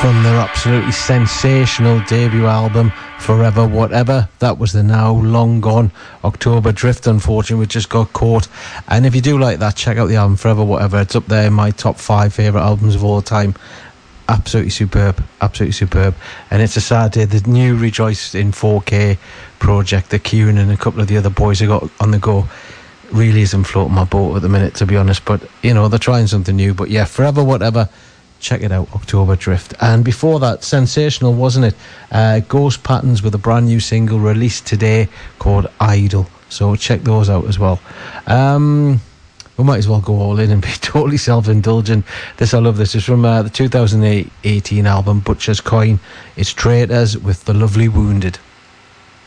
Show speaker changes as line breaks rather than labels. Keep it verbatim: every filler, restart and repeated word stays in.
from their absolutely sensational debut album Forever Whatever. That was the now long gone October Drift, unfortunately, we just got caught. And if you do like that, check out the album Forever Whatever. It's up there in my top five favourite albums of all time. Absolutely superb, absolutely superb. And it's a sad day. The new Rejoice in four K project that Kieran and a couple of the other boys have got on the go really isn't floating my boat at the minute, to be honest. But you know, they're trying something new. But yeah, Forever Whatever, check it out, October Drift. And before that, sensational, wasn't it? Uh, Ghost Patterns with a brand new single released today called Idol. So check those out as well. Um, we might as well go all in and be totally self-indulgent. This, I love this. It's from uh, the two thousand eighteen album Butcher's Coin. It's Traitors with The Lovely Wounded.